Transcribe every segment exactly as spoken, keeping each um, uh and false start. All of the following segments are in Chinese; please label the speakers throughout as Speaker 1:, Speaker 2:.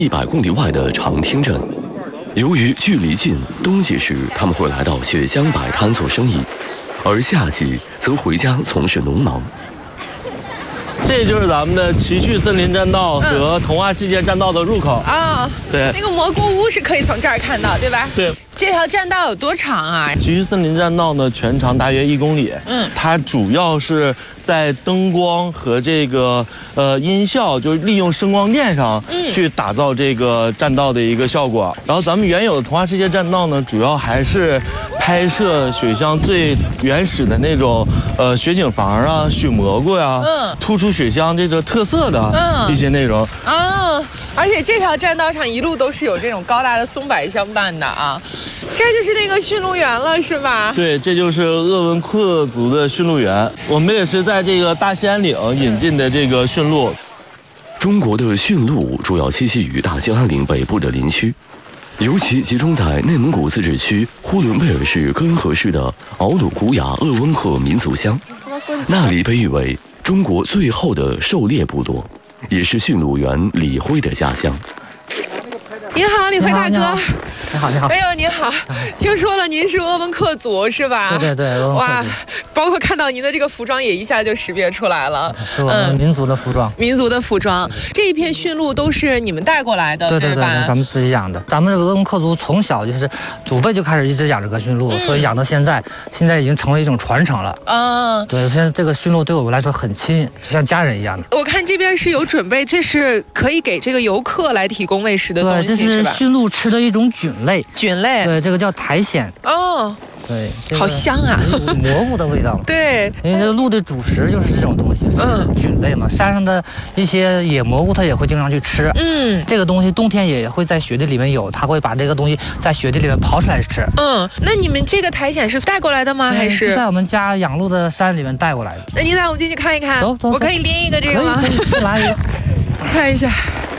Speaker 1: 一百公里外的长汀镇。由于距离近，冬季时他们会来到雪乡摆摊做生意，而夏季则回家从事农忙。
Speaker 2: 这就是咱们的奇趣森林栈道和童话世界栈道的入口
Speaker 3: 啊、嗯。对，那个蘑菇屋是可以从这儿看到，对吧？
Speaker 2: 对。
Speaker 3: 这条栈道有多长啊？
Speaker 2: 奇趣森林栈道呢，全长大约一公里。嗯，它主要是在灯光和这个呃音效，就是利用声光电上去打造这个栈道的一个效果。然后咱们原有的童话世界栈道呢，主要还是拍摄雪乡最原始的那种呃雪景房啊、雪蘑菇呀、啊，嗯，突出雪乡这个特色的一些内容。
Speaker 3: 嗯，哦、而且这条栈道上一路都是有这种高大的松柏相伴的啊。这就是那个驯鹿园了，是吧？
Speaker 2: 对，这就是鄂温克族的驯鹿园。我们也是在这个大兴安岭引进的这个驯鹿。
Speaker 1: 中国的驯鹿主要栖息于大兴安岭北部的林区，尤其集中在内蒙古自治区呼伦贝尔市根河市的敖鲁古雅鄂温克民族乡，那里被誉为中国最后的狩猎部落，也是驯鹿园李辉的家乡。
Speaker 3: 您好，李辉大哥。
Speaker 4: 你好，你好。
Speaker 3: 哎呦，您好！听说了，您是鄂温克族是吧？
Speaker 4: 对对对，
Speaker 3: 哇，包括看到您的这个服装，也一下就识别出来了。
Speaker 4: 是我们民族的服装。
Speaker 3: 民族的服装，这一片驯鹿都是你们带过来的，
Speaker 4: 对对对，
Speaker 3: 吧？
Speaker 4: 咱们自己养的。咱们这个鄂温克族从小就是祖辈就开始一直养这个驯鹿，所以养到现在，现在已经成为一种传承了。嗯，对，现在这个驯鹿对我们来说很亲，就像家人一样的。
Speaker 3: 我看这边是有准备，这是可以给这个游客来提供喂食的东西，
Speaker 4: 对，这是驯鹿吃的一种菌类。
Speaker 3: 菌类。
Speaker 4: 对，这个叫苔藓。
Speaker 3: 哦。
Speaker 4: 对，
Speaker 3: 这个、好香啊！
Speaker 4: 蘑菇的味道。
Speaker 3: 对，
Speaker 4: 因为这个鹿的主食就是这种东西，嗯，菌类嘛。山上的一些野蘑菇，它也会经常去吃。嗯，这个东西冬天也会在雪地里面有，它会把这个东西在雪地里面刨出来吃。
Speaker 3: 嗯，那你们这个苔藓是带过来的吗？还是
Speaker 4: 在我们家养鹿的山里面带过来的？
Speaker 3: 那您带我们进去看一看。
Speaker 4: 走走，
Speaker 3: 我可以拎一个这个吗？
Speaker 4: 可以，来一个，
Speaker 3: 看一下。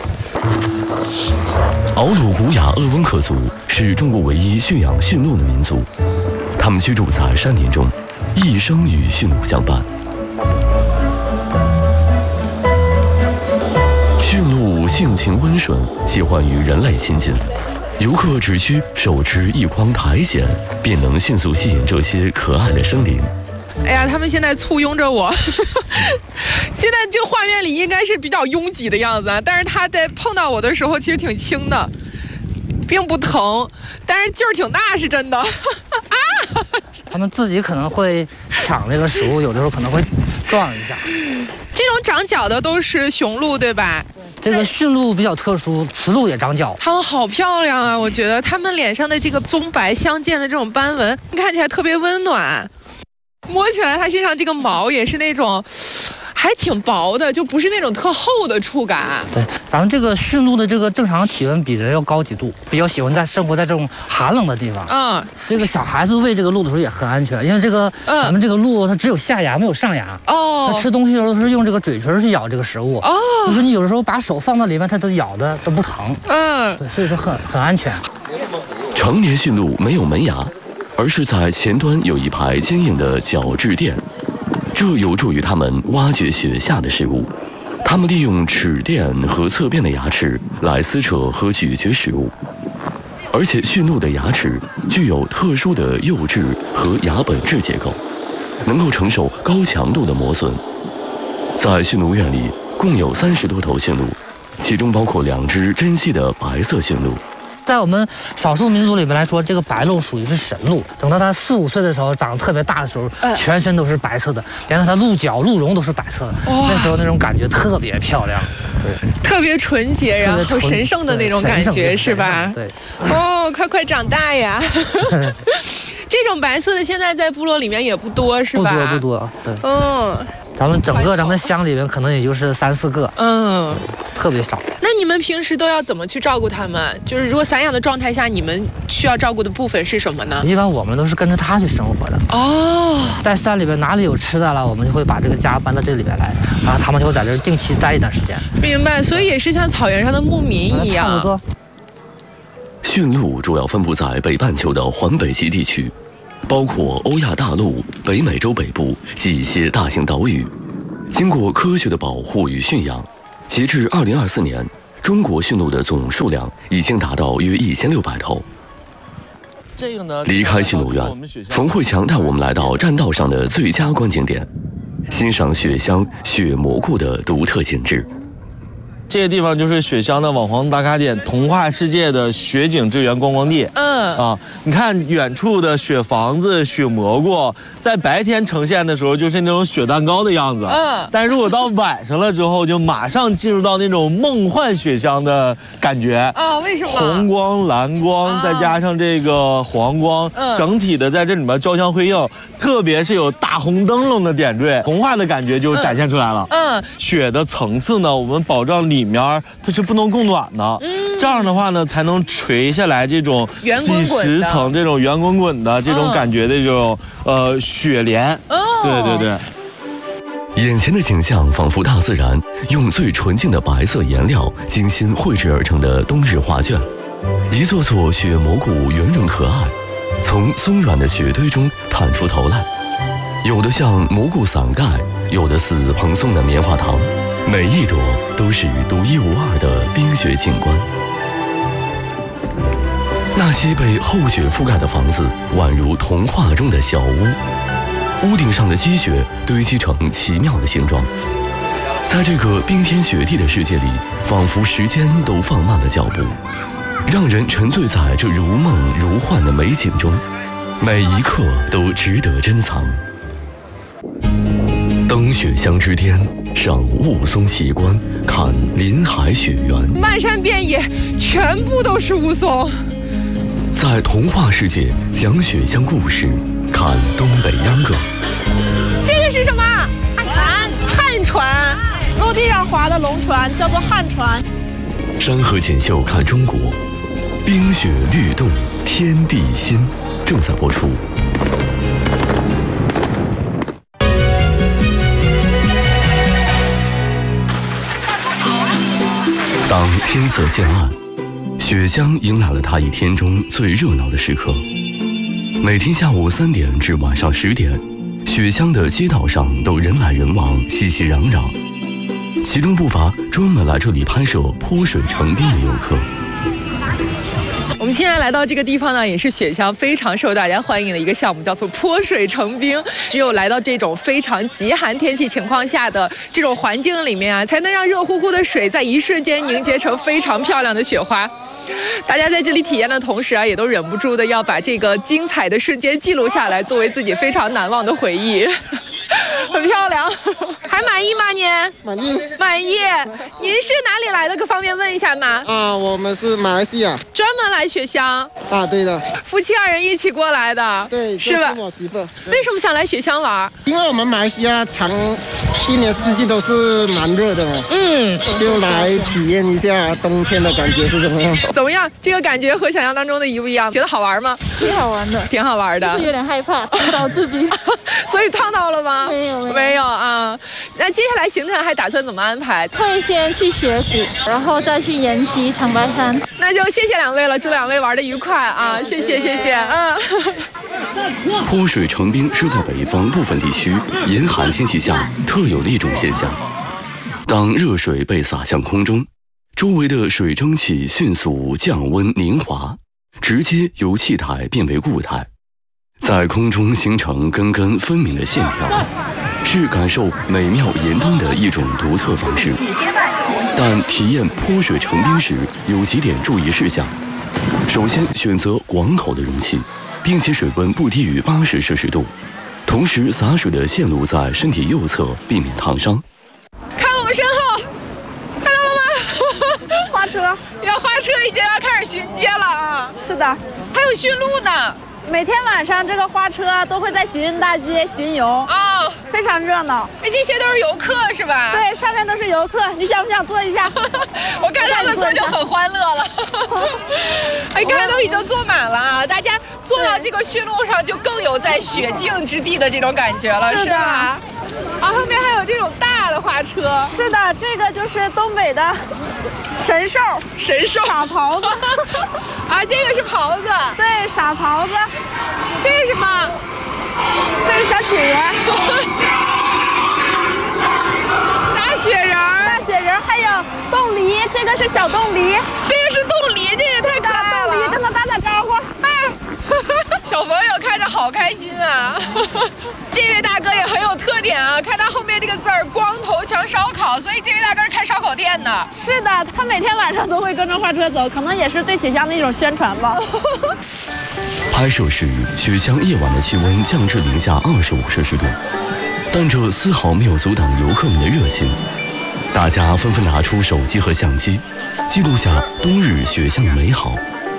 Speaker 1: 敖鲁古雅鄂温克族是中国唯一驯养驯鹿的民族，他们居住在山林中，一生与驯鹿相伴。驯鹿性情温顺，喜欢与人类亲近，游客只需手持一筐苔藓，便能迅速吸引这些可爱的生灵。
Speaker 3: 哎呀，他们现在簇拥着我，现在这画面里应该是比较拥挤的样子啊，但是他在碰到我的时候其实挺轻的，并不疼，但是劲儿挺大，是真的。啊！
Speaker 4: 他们自己可能会抢这个食物，有的时候可能会撞一下。
Speaker 3: 这种长角的都是雄鹿，对吧？
Speaker 4: 这个驯鹿比较特殊，雌鹿也长角。
Speaker 3: 它们好漂亮啊！我觉得它们脸上的这个棕白相间的这种斑纹，看起来特别温暖。摸起来它身上这个毛也是那种还挺薄的，就不是那种特厚的触感。
Speaker 4: 对，咱们这个驯鹿的这个正常体温比人要高几度，比较喜欢在生活在这种寒冷的地方。嗯，这个小孩子喂这个鹿的时候也很安全，因为这个、嗯、咱们这个鹿它只有下牙没有上牙。哦，它吃东西的时候是用这个嘴唇去咬这个食物。哦，就是你有的时候把手放到里面，它都咬的都不疼。嗯，对，所以说很很安全。
Speaker 1: 成年驯鹿没有门牙，而是在前端有一排坚硬的角质垫，这有助于它们挖掘雪下的食物。它们利用齿垫和侧边的牙齿来撕扯和咀嚼食物，而且驯鹿的牙齿具有特殊的釉质和牙本质结构，能够承受高强度的磨损。在驯鹿园里共有三十多头驯鹿，其中包括两只珍稀的白色驯鹿。
Speaker 4: 在我们少数民族里面来说，这个白鹿属于是神鹿。等到它四五岁的时候，长得特别大的时候，呃、全身都是白色的，连它鹿角、鹿茸都是白色的。那时候那种感觉特别漂亮，对，
Speaker 3: 特别纯洁，然后神圣的那种感觉，是吧？
Speaker 4: 对。
Speaker 3: 哦，快快长大呀！这种白色的现在在部落里面也不多，是吧？
Speaker 4: 不多不多，对。
Speaker 3: 嗯。
Speaker 4: 咱们整个咱们乡里面可能也就是三四个，嗯，特别少。
Speaker 3: 那你们平时都要怎么去照顾它们？就是如果散养的状态下，你们需要照顾的部分是什么呢？
Speaker 4: 一般我们都是跟着它去生活的。哦，在山里边哪里有吃的了，我们就会把这个家搬到这里边来，然后他们就会在这儿定期待一段时间。
Speaker 3: 明白，所以也是像草原上的牧民一样。
Speaker 4: 差不多。
Speaker 1: 驯鹿主要分布在北半球的环北极地区，包括欧亚大陆、北美洲北部及一些大型岛屿。经过科学的保护与驯养，截至二零二四年， 中国驯鹿的总数量已经达到约一千六百头。
Speaker 2: 这个呢，
Speaker 1: 离开驯鹿园，冯慧强带我们来到栈道上的最佳观景点，欣赏雪乡雪蘑菇的独特景致。
Speaker 2: 这个地方就是雪乡的网红打卡点，童话世界的雪景之源观光地。嗯啊，你看远处的雪房子、雪蘑菇，在白天呈现的时候就是那种雪蛋糕的样子。嗯，但如果到晚上了之后，就马上进入到那种梦幻雪乡的感觉。
Speaker 3: 啊，为什么？
Speaker 2: 红光、蓝光，再加上这个黄光，嗯、整体的在这里面交相辉映，特别是有大红灯笼的点缀，童话的感觉就展现出来了。嗯，嗯雪的层次呢，我们保证里面它是不能供暖的，嗯、这样的话呢，才能垂下来这种几十层这种圆滚滚的这种感觉的这种、嗯、呃雪莲。哦，对对
Speaker 1: 对。眼前的景象仿佛大自然用最纯净的白色颜料精心绘制而成的冬日画卷，一座座雪蘑菇圆润可爱，从松软的雪堆中探出头来，有的像蘑菇伞盖，有的似蓬松的棉花糖。每一朵都是独一无二的冰雪景观。那些被厚雪覆盖的房子，宛如童话中的小屋，屋顶上的积雪堆积成奇妙的形状。在这个冰天雪地的世界里，仿佛时间都放慢了脚步，让人沉醉在这如梦如幻的美景中，每一刻都值得珍藏。登雪乡之巅，赏雾凇奇观，看林海雪原，
Speaker 3: 漫山遍野全部都是雾凇。
Speaker 1: 在童话世界讲雪乡故事，看东北秧歌。
Speaker 3: 这个是什么？旱船。旱船，
Speaker 5: 陆地上划的龙船叫做旱船。
Speaker 1: 山河锦绣看中国，冰雪律动，天地心，正在播出。当天色渐暗，雪乡迎来了它一天中最热闹的时刻。每天下午三点至晚上十点，雪乡的街道上都人来人往，熙熙攘攘，其中不乏专门来这里拍摄泼水成冰的游客。
Speaker 3: 我们现在来到这个地方呢，也是雪乡非常受大家欢迎的一个项目，叫做泼水成冰。只有来到这种非常极寒天气情况下的这种环境里面啊，才能让热乎乎的水在一瞬间凝结成非常漂亮的雪花。大家在这里体验的同时啊，也都忍不住的要把这个精彩的瞬间记录下来，作为自己非常难忘的回忆。很漂亮，还满意吗您？
Speaker 6: 满意，
Speaker 3: 满意。您是哪里来的？可方便问一下吗？
Speaker 6: 啊，我们是马来西亚，
Speaker 3: 专门来雪乡。
Speaker 6: 啊，对的。
Speaker 3: 夫妻二人一起过来的。
Speaker 6: 对，
Speaker 3: 是吧？
Speaker 6: 是我媳妇。
Speaker 3: 为什么想来雪乡玩？
Speaker 6: 因为我们马来西亚常一年四季都是蛮热的嘛。嗯。就来体验一下冬天的感觉是怎么样？
Speaker 3: 怎么样？这个感觉和想象当中的一不一样？觉得好玩吗？
Speaker 5: 挺好玩的，
Speaker 3: 挺好玩的。
Speaker 5: 就是有点害怕，烫到自己。
Speaker 3: 所以烫到了吗？
Speaker 5: 没有，
Speaker 3: 没有啊。那接下来行程还打算怎么安排？
Speaker 5: 会先去雪谷，然后再去延吉、长白山。
Speaker 3: 那就谢谢两位了，祝两位玩得愉快啊！谢谢，谢谢，嗯。
Speaker 1: 泼水成冰是在北方部分地区严寒天气下特有的一种现象。当热水被洒向空中，周围的水蒸气迅速降温凝华，直接由气态变为固态，在空中形成根根分明的线条，是感受美妙严冬的一种独特方式。但体验泼水成冰时有几点注意事项：首先，选择广口的容器，并且水温不低于八十摄氏度，同时洒水的线路在身体右侧，避免烫伤。
Speaker 3: 看我们身后，看到了吗？
Speaker 5: 花车，
Speaker 3: 要花车已经要开始巡街了啊！
Speaker 5: 是的，
Speaker 3: 还有驯鹿呢。
Speaker 5: 每天晚上这个花车都会在徐运大街巡游啊、哦，非常热闹。
Speaker 3: 哎，这些都是游客是吧？
Speaker 5: 对，上面都是游客。你想不想坐一下？
Speaker 3: 我看他们坐就很欢乐了。哎，看都已经坐满了啊！大家坐到这个驯鹿上，就更有在雪境之地的这种感觉了，是, 是吧？啊，后面还有这种大的花车。
Speaker 5: 是的，这个就是东北的神兽，
Speaker 3: 神兽
Speaker 5: 傻狍子。
Speaker 3: 啊，这个是狍子。
Speaker 5: 对，傻狍子。
Speaker 3: 这是什么？
Speaker 5: 这是小企鹅。
Speaker 3: 大雪人，
Speaker 5: 大雪人，还有冻梨，这个是小冻梨，
Speaker 3: 这个是冻梨，这也太可爱了。
Speaker 5: 冻梨跟他打打招呼，
Speaker 3: 哎，小朋友看着好开心啊！这位大哥也很有特点啊，看他后面这个字儿“光头强烧烤”，所以这位大哥是开烧烤店的。
Speaker 5: 是的，他每天晚上都会跟着花车走，可能也是对雪乡的一种宣传吧。
Speaker 1: 拍摄时，雪乡夜晚的气温降至零下二十五摄氏度，但这丝毫没有阻挡游客们的热情。大家纷纷拿出手机和相机，记录下冬日雪乡的美好。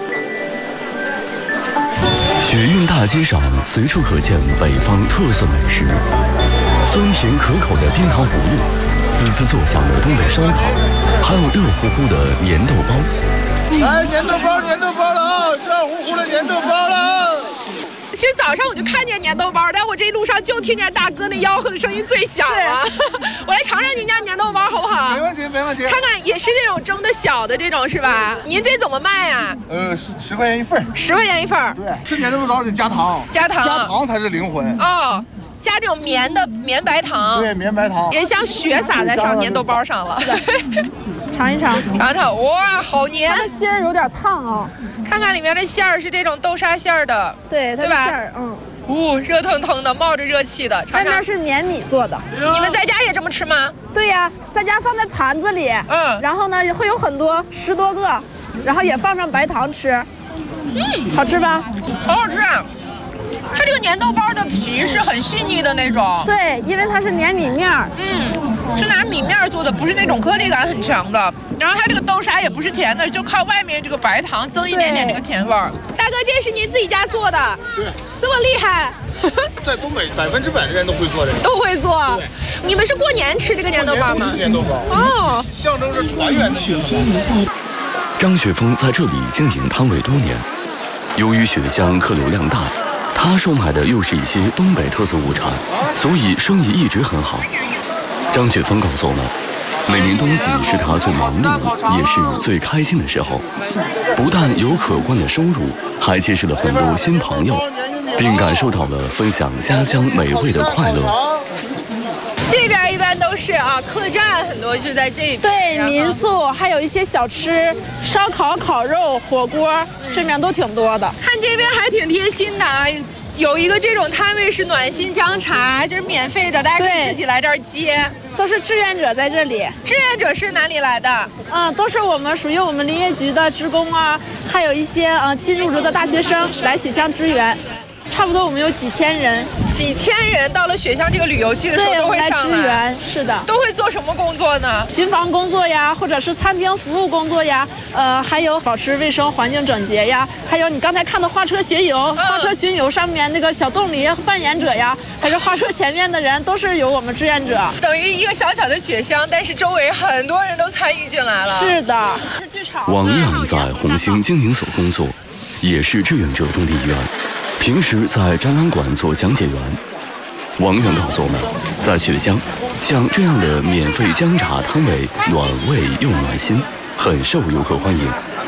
Speaker 1: 雪韵大街上随处可见北方特色美食，酸甜可口的冰糖葫芦，滋滋作响的东北烧烤，还有热乎乎的粘豆包。
Speaker 7: 来，粘豆包，粘豆包了啊！热乎乎的粘豆包了。
Speaker 3: 其实早上我就看见粘豆包，但我这一路上就听见大哥那吆喝的声音最响了。我来尝尝您家粘豆包好不好？
Speaker 7: 没问题，没问题。
Speaker 3: 看看也是这种蒸的小的这种是吧？您这怎么卖啊？
Speaker 7: 呃，十十块钱一份。
Speaker 3: 十块钱一份。
Speaker 7: 对，吃粘豆包得加糖，
Speaker 3: 加糖，
Speaker 7: 加糖才是灵魂。
Speaker 3: 哦。加这种绵的绵白糖，
Speaker 7: 对，绵白糖
Speaker 3: 也像雪洒在上粘豆包上了。
Speaker 5: 尝一尝，
Speaker 3: 尝尝，哇，好粘！
Speaker 5: 它的馅儿有点烫哦。
Speaker 3: 看看里面的馅儿是这种豆沙馅儿的，
Speaker 5: 对，它的馅儿，嗯，
Speaker 3: 呜、哦，热腾腾的，冒着热气的。尝尝，
Speaker 5: 外面是粘米做的。
Speaker 3: 你们在家也这么吃吗？
Speaker 5: 对呀，在家放在盘子里，嗯，然后呢会有很多十多个，然后也放上白糖吃，嗯，好吃吧？
Speaker 3: 好好吃啊！它这个粘豆包的皮是很细腻的那种，
Speaker 5: 对，因为它是粘米面儿，
Speaker 3: 嗯，是拿米面做的，不是那种颗粒感很强的。然后它这个豆沙也不是甜的，就靠外面这个白糖增一点点这个甜味儿。大哥，这是您自己家做的？
Speaker 7: 对，
Speaker 3: 这么厉害？
Speaker 7: 在东北百分之百的人都会做这个，
Speaker 3: 都会做。
Speaker 7: 对，
Speaker 3: 你们是过年吃这个粘豆包吗？
Speaker 7: 都吃粘豆包，
Speaker 3: 哦，
Speaker 7: 象征着团圆的意思。
Speaker 1: 张雪峰在这里经营摊位多年，由于雪乡客流量大。他售卖的又是一些东北特色物产，所以生意一直很好。张雪峰告诉我们，每年冬季是他最忙碌，也是最开心的时候。不但有可观的收入，还结识了很多新朋友，并感受到了分享家乡美味的快乐。
Speaker 3: 这边一般都是啊，客栈很多就在这边。
Speaker 5: 对，民宿还有一些小吃，烧烤、烤肉、火锅，这边都挺多的。
Speaker 3: 看这边还挺贴心的啊，有一个这种摊位是暖心姜茶，就是免费的，大家可以自己来这儿接。
Speaker 5: 都是志愿者在这里。
Speaker 3: 志愿者是哪里来的？
Speaker 5: 嗯，都是我们属于我们林业局的职工啊，还有一些呃新入职的大学生来雪乡支援。差不多我们有几千人，
Speaker 3: 几千人到了雪乡这个旅游季的时候都会上
Speaker 5: 来支援，是的。
Speaker 3: 都会做什么工作呢？
Speaker 5: 巡防工作呀，或者是餐厅服务工作呀，呃，还有保持卫生环境整洁呀，还有你刚才看的花车巡游，嗯、花车巡游上面那个小冻梨扮演者呀，还是花车前面的人，都是有我们志愿者。
Speaker 3: 等于一个小小的雪乡，但是周围很多人都参与进来了。
Speaker 5: 是的。
Speaker 1: 王亮在红星经营所工作，也是志愿者中的一员。平时在展览馆做讲解员。王源告诉我们，在雪乡，像这样的免费姜茶摊位，暖胃又暖心，很受游客欢迎。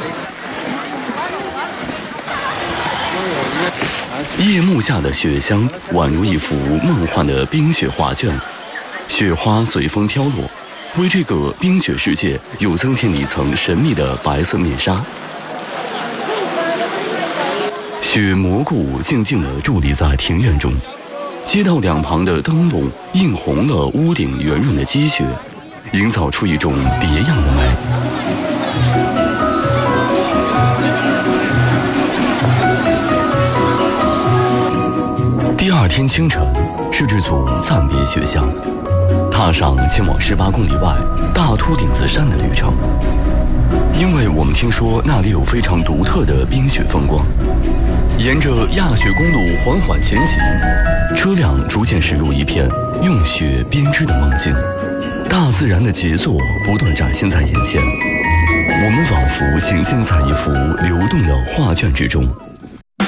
Speaker 1: 夜幕下的雪乡，宛如一幅梦幻的冰雪画卷，雪花随风飘落，为这个冰雪世界又增添了一层神秘的白色面纱。雪蘑菇静静地伫立在庭院中，街道两旁的灯笼映红了屋顶圆润的积雪，营造出一种别样的美。第二天清晨，摄制组暂别雪乡，踏上前往十八公里外大秃顶子山的旅程。因为我们听说那里有非常独特的冰雪风光，沿着亚雪公路缓缓前行，车辆逐渐驶入一片用雪编织的梦境，大自然的杰作不断展现在眼前，我们仿佛行进在一幅流动的画卷之中。